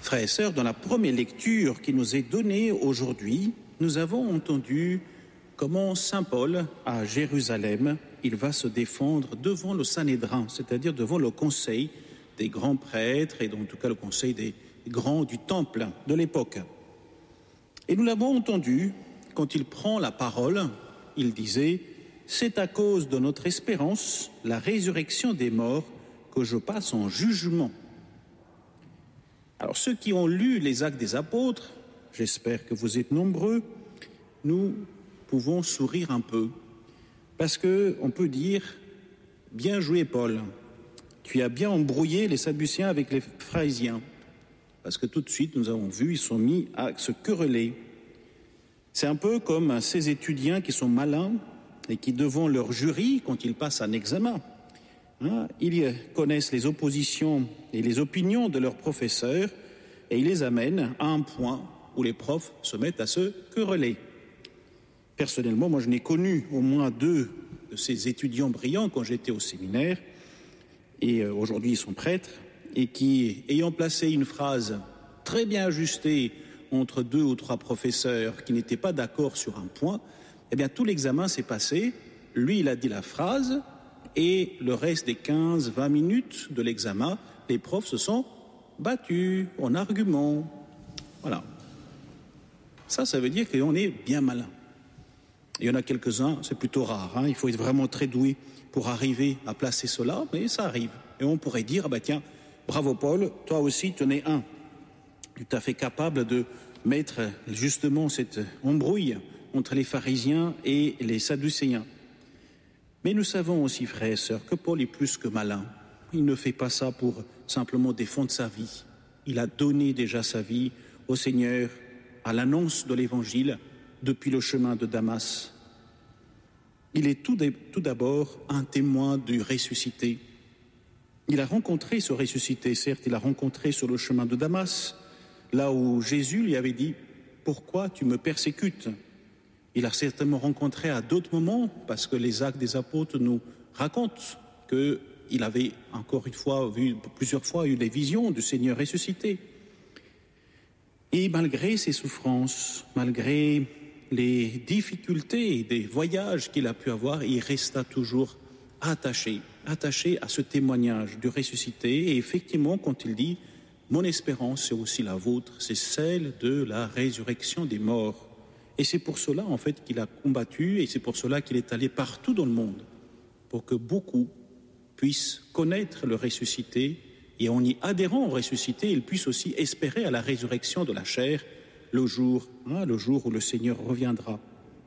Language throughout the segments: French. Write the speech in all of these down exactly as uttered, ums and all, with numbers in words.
Frères et sœurs, dans la première lecture qui nous est donnée aujourd'hui, nous avons entendu comment Saint Paul, à Jérusalem, il va se défendre devant le Sanhédrin, c'est-à-dire devant le conseil des grands prêtres et en tout cas le conseil des grands du temple de l'époque. Et nous l'avons entendu, quand il prend la parole, il disait « C'est à cause de notre espérance, la résurrection des morts, que je passe en jugement. » Alors ceux qui ont lu les Actes des Apôtres, j'espère que vous êtes nombreux, nous pouvons sourire un peu, parce qu'on peut dire « Bien joué Paul, tu as bien embrouillé les Sadducéens avec les pharisiens », parce que tout de suite nous avons vu, ils sont mis à se quereller. C'est un peu comme ces étudiants qui sont malins et qui, devant leur jury, quand ils passent un examen, hein, ils connaissent les oppositions et les opinions de leurs professeurs et ils les amènent à un point où les profs se mettent à se quereller. Personnellement, moi je n'ai connu au moins deux de ces étudiants brillants quand j'étais au séminaire, et euh, aujourd'hui ils sont prêtres, et qui, ayant placé une phrase très bien ajustée entre deux ou trois professeurs qui n'étaient pas d'accord sur un point, eh bien tout l'examen s'est passé, lui il a dit la phrase, et le reste des quinze à vingt minutes de l'examen, les profs se sont battus en argument. Voilà. Ça, ça veut dire qu'on est bien malin. Il y en a quelques-uns, c'est plutôt rare, hein, il faut être vraiment très doué pour arriver à placer cela, mais ça arrive. Et on pourrait dire, ah bah tiens, bravo Paul, toi aussi tu en es un. Tout à fait capable de mettre justement cette embrouille entre les pharisiens et les sadducéens. Mais nous savons aussi, frères et sœurs, que Paul est plus que malin. Il ne fait pas ça pour simplement défendre sa vie. Il a donné déjà sa vie au Seigneur à l'annonce de l'Évangile depuis le chemin de Damas. Il est tout d'abord un témoin du ressuscité. Il a rencontré ce ressuscité, certes, il a rencontré sur le chemin de Damas, là où Jésus lui avait dit « Pourquoi tu me persécutes ?» Il a certainement rencontré à d'autres moments, parce que les Actes des Apôtres nous racontent qu'il avait encore une fois vu, plusieurs fois eu des visions du Seigneur ressuscité. Et malgré ses souffrances, malgré les difficultés des voyages qu'il a pu avoir, il resta toujours attaché, attaché à ce témoignage du ressuscité. Et effectivement, quand il dit « Mon espérance, c'est aussi la vôtre, c'est celle de la résurrection des morts ». Et c'est pour cela, en fait, qu'il a combattu et c'est pour cela qu'il est allé partout dans le monde, pour que beaucoup puissent connaître le ressuscité et en y adhérant au ressuscité, ils puissent aussi espérer à la résurrection de la chair le jour, hein, le jour où le Seigneur reviendra.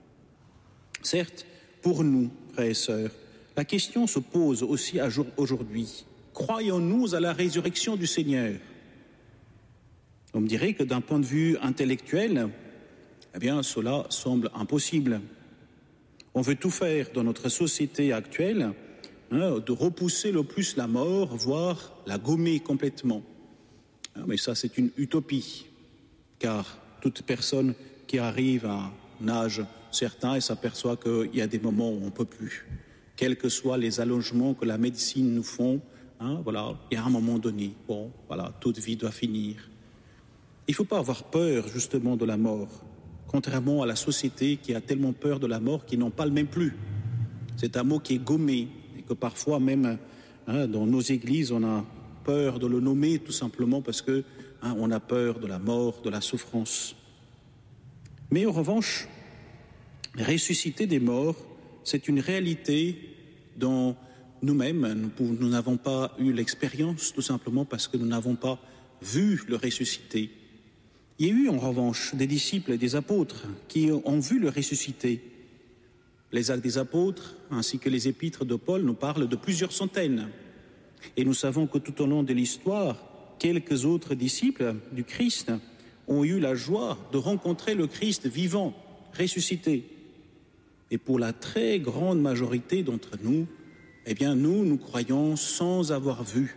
Certes, pour nous, frères et sœurs, la question se pose aussi à jour, aujourd'hui. Croyons-nous à la résurrection du Seigneur? On me dirait que d'un point de vue intellectuel, eh bien, cela semble impossible. On veut tout faire dans notre société actuelle, hein, de repousser le plus la mort, voire la gommer complètement. Hein, mais ça, c'est une utopie, car toute personne qui arrive à un âge certain et s'aperçoit qu'il y a des moments où on ne peut plus, quels que soient les allongements que la médecine nous font, hein, voilà, il y a un moment donné, bon, voilà, toute vie doit finir. Il ne faut pas avoir peur, justement, de la mort. Contrairement à la société qui a tellement peur de la mort qu'ils n'en parle même plus. C'est un mot qui est gommé et que parfois même hein, dans nos églises on a peur de le nommer tout simplement parce que hein, on a peur de la mort, de la souffrance. Mais en revanche, ressusciter des morts, c'est une réalité dont nous-mêmes nous n'avons pas eu l'expérience tout simplement parce que nous n'avons pas vu le ressuscité. Il y a eu en revanche des disciples et des apôtres qui ont vu le ressuscité. Les Actes des Apôtres ainsi que les épîtres de Paul nous parlent de plusieurs centaines. Et nous savons que tout au long de l'histoire, quelques autres disciples du Christ ont eu la joie de rencontrer le Christ vivant, ressuscité. Et pour la très grande majorité d'entre nous, eh bien nous, nous croyons sans avoir vu.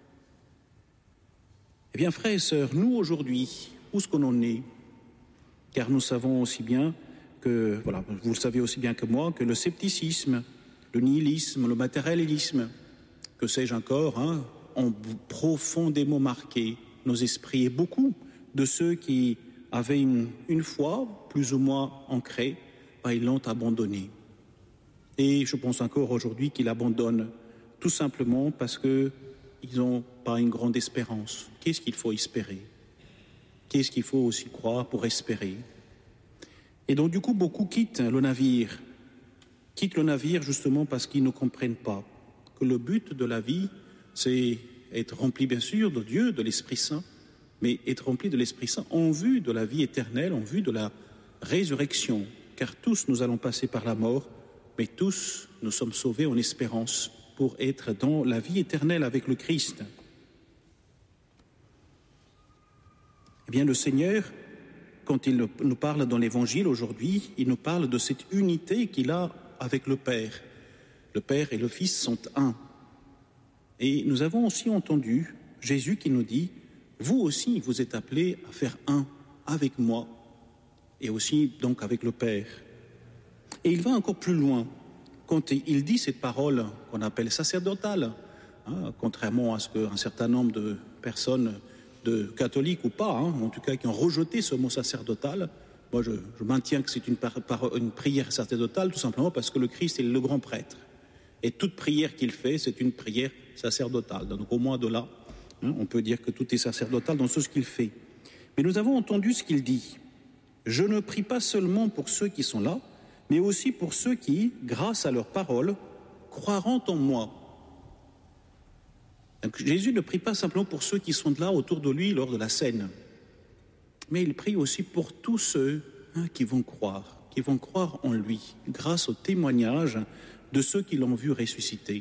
Eh bien frères et sœurs, nous aujourd'hui, où est-ce qu'on en est? Car nous savons aussi bien que, voilà, vous le savez aussi bien que moi, que le scepticisme, le nihilisme, le matérialisme, que sais-je encore, hein, ont profondément marqué nos esprits. Et beaucoup de ceux qui avaient une, une foi plus ou moins ancrée, ben, ils l'ont abandonnée. Et je pense encore aujourd'hui qu'ils l'abandonnent tout simplement parce qu'ils n'ont pas une grande espérance. Qu'est-ce qu'il faut espérer? Qu'est-ce qu'il faut aussi croire pour espérer? Et donc du coup, beaucoup quittent le navire. Quittent le navire justement parce qu'ils ne comprennent pas que le but de la vie, c'est être rempli bien sûr de Dieu, de l'Esprit Saint, mais être rempli de l'Esprit Saint en vue de la vie éternelle, en vue de la résurrection. Car tous nous allons passer par la mort, mais tous nous sommes sauvés en espérance pour être dans la vie éternelle avec le Christ. Eh bien, le Seigneur, quand il nous parle dans l'Évangile aujourd'hui, il nous parle de cette unité qu'il a avec le Père. Le Père et le Fils sont un. Et nous avons aussi entendu Jésus qui nous dit « Vous aussi, vous êtes appelés à faire un avec moi et aussi donc avec le Père. » Et il va encore plus loin quand il dit cette parole qu'on appelle sacerdotale, hein, contrairement à ce qu'un certain nombre de personnes de catholiques ou pas, hein, en tout cas qui ont rejeté ce mot sacerdotal. Moi, je, je maintiens que c'est une, par, par, une prière sacerdotale, tout simplement parce que le Christ est le grand prêtre. Et toute prière qu'il fait, c'est une prière sacerdotale. Donc au moins de là, hein, on peut dire que tout est sacerdotal dans tout ce qu'il fait. Mais nous avons entendu ce qu'il dit. « Je ne prie pas seulement pour ceux qui sont là, mais aussi pour ceux qui, grâce à leur parole, croiront en moi. » Donc, Jésus ne prie pas simplement pour ceux qui sont là autour de lui lors de la scène, mais il prie aussi pour tous ceux hein, qui vont croire, qui vont croire en lui, grâce au témoignage de ceux qui l'ont vu ressusciter.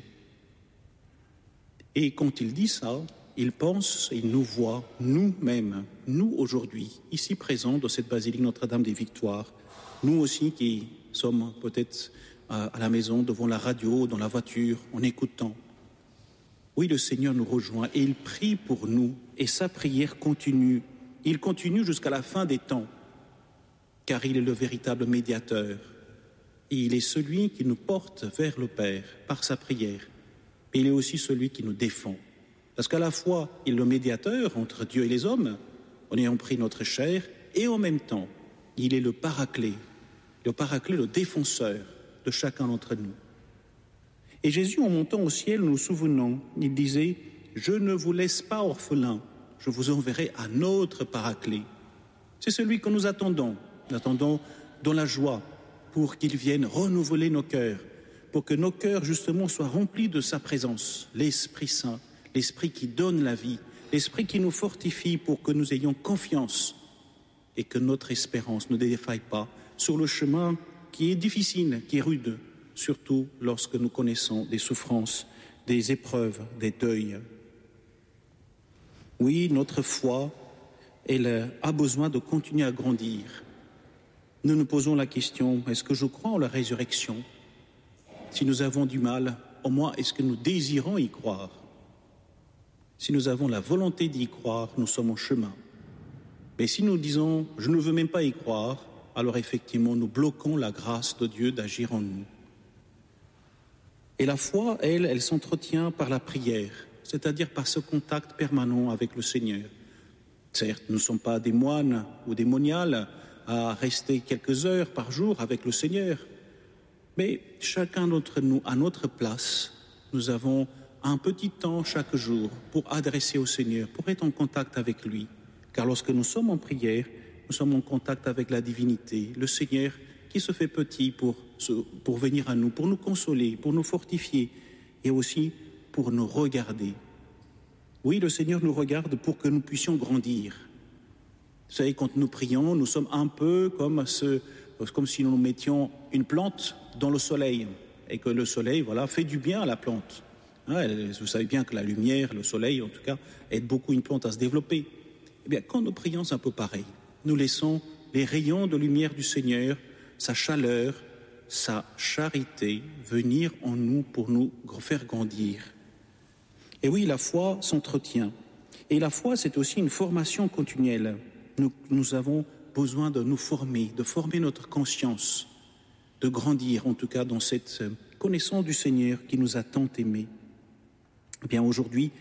Et quand il dit ça, il pense, il nous voit, nous-mêmes, nous aujourd'hui, ici présents dans cette basilique Notre-Dame des Victoires, nous aussi qui sommes peut-être à la maison, devant la radio, dans la voiture, en écoutant. Oui, le Seigneur nous rejoint et il prie pour nous et sa prière continue. Il continue jusqu'à la fin des temps, car il est le véritable médiateur. Et il est celui qui nous porte vers le Père par sa prière. Et il est aussi celui qui nous défend. Parce qu'à la fois, il est le médiateur entre Dieu et les hommes, en ayant pris notre chair, et en même temps, il est le paraclet, le paraclet, le défenseur de chacun d'entre nous. Et Jésus, en montant au ciel, nous nous souvenons, il disait « Je ne vous laisse pas orphelins, je vous enverrai un autre paraclet. » C'est celui que nous attendons. Nous attendons dans la joie pour qu'il vienne renouveler nos cœurs, pour que nos cœurs, justement, soient remplis de sa présence, l'Esprit Saint, l'Esprit qui donne la vie, l'Esprit qui nous fortifie pour que nous ayons confiance et que notre espérance ne défaille pas sur le chemin qui est difficile, qui est rude, surtout lorsque nous connaissons des souffrances, des épreuves, des deuils. Oui, notre foi, elle a besoin de continuer à grandir. Nous nous posons la question, est-ce que je crois en la résurrection? Si nous avons du mal, au moins est-ce que nous désirons y croire? Si nous avons la volonté d'y croire, nous sommes en chemin. Mais si nous disons, je ne veux même pas y croire, alors effectivement, nous bloquons la grâce de Dieu d'agir en nous. Et la foi, elle, elle s'entretient par la prière, c'est-à-dire par ce contact permanent avec le Seigneur. Certes, nous ne sommes pas des moines ou des moniales à rester quelques heures par jour avec le Seigneur, mais chacun d'entre nous, à notre place, nous avons un petit temps chaque jour pour adresser au Seigneur, pour être en contact avec lui. Car lorsque nous sommes en prière, nous sommes en contact avec la divinité, le Seigneur qui se fait petit pour, pour venir à nous, pour nous consoler, pour nous fortifier et aussi pour nous regarder. Oui, le Seigneur nous regarde pour que nous puissions grandir. Vous savez, quand nous prions, nous sommes un peu comme, ce, comme si nous mettions une plante dans le soleil et que le soleil, voilà, fait du bien à la plante. Hein, vous savez bien que la lumière, le soleil, en tout cas, aide beaucoup une plante à se développer. Eh bien, quand nous prions, c'est un peu pareil. Nous laissons les rayons de lumière du Seigneur, sa chaleur, sa charité venir en nous pour nous faire grandir. Et oui, la foi s'entretient. Et la foi, c'est aussi une formation continuelle. Nous, nous avons besoin de nous former, de former notre conscience, de grandir en tout cas dans cette connaissance du Seigneur qui nous a tant aimés. Eh bien, aujourd'hui,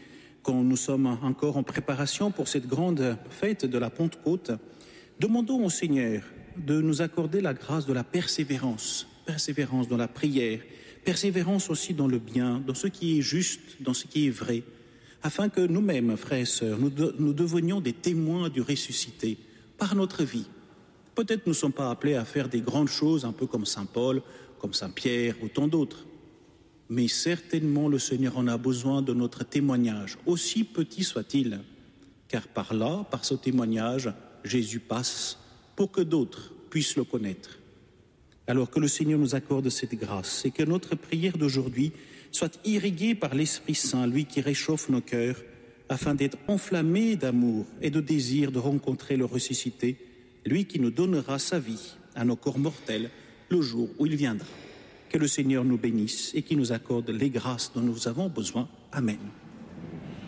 quand nous sommes encore en préparation pour cette grande fête de la Pentecôte, demandons au Seigneur de nous accorder la grâce de la persévérance, persévérance dans la prière, persévérance aussi dans le bien, dans ce qui est juste, dans ce qui est vrai, afin que nous-mêmes, frères et sœurs, nous, de, nous devenions des témoins du ressuscité par notre vie. Peut-être nous ne sommes pas appelés à faire des grandes choses, un peu comme Saint Paul, comme Saint Pierre ou tant d'autres. Mais certainement le Seigneur en a besoin de notre témoignage, aussi petit soit-il, car par là, par ce témoignage, Jésus passe pour que d'autres puissent le connaître. Alors que le Seigneur nous accorde cette grâce et que notre prière d'aujourd'hui soit irriguée par l'Esprit Saint, lui qui réchauffe nos cœurs, afin d'être enflammés d'amour et de désir de rencontrer le ressuscité, lui qui nous donnera sa vie à nos corps mortels le jour où il viendra. Que le Seigneur nous bénisse et qu'il nous accorde les grâces dont nous avons besoin. Amen.